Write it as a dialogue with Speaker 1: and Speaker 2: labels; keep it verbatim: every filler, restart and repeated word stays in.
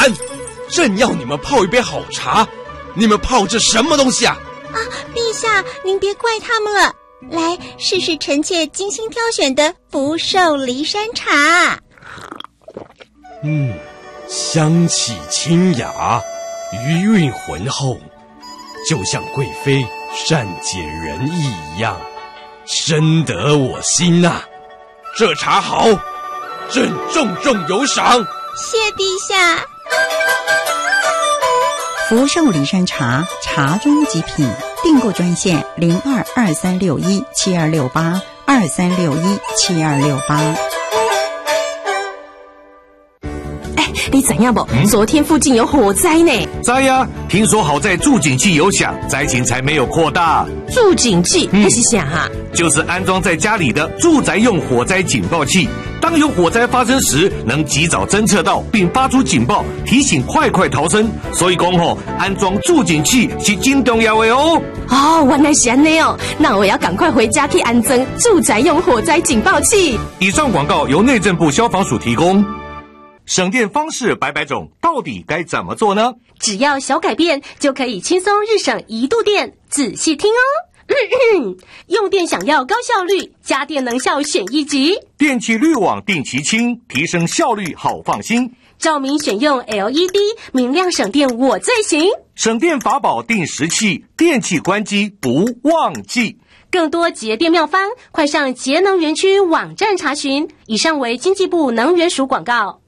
Speaker 1: 然，正要你们泡一杯好茶，你们泡这什么东西啊？
Speaker 2: 啊，陛下，您别怪他们了。来，试试臣妾精心挑选的福寿梨山茶。
Speaker 1: 嗯，香气清雅，余韵浑厚，就像贵妃善解人意一样，深得我心啊！这茶好，朕重重有赏。
Speaker 2: 谢陛下。
Speaker 3: 福寿梨山茶，茶中极品。订购专线零二二三六一七二六八二三六一七二六八。
Speaker 4: 哎，你怎样不？嗯、昨天附近有火灾呢。
Speaker 5: 灾呀、啊！听说好在助警器有响，灾情才没有扩大。
Speaker 4: 助警器那、嗯、是啥啊？
Speaker 5: 就是安装在家里的住宅用火灾警报器。当有火灾发生时，能及早侦测到并发出警报，提醒快快逃生。所以讲吼，安装助警器是真重要的哦。
Speaker 4: 哦，原来是这样哦，那我要赶快回家去安装住宅用火灾警报器。
Speaker 5: 以上广告由内政部消防署提供。省电方式百百种，到底该怎么做呢？
Speaker 4: 只要小改变，就可以轻松日省一度电。仔细听哦。用电想要高效率，家电能效选一级。
Speaker 5: 电器滤网定期清，提升效率好放心。
Speaker 4: 照明选用 L E D， 明亮省电我最行。
Speaker 5: 省电法宝定时器，电器关机不忘记。
Speaker 4: 更多节电妙方，快上节能园区网站查询。以上为经济部能源署广告。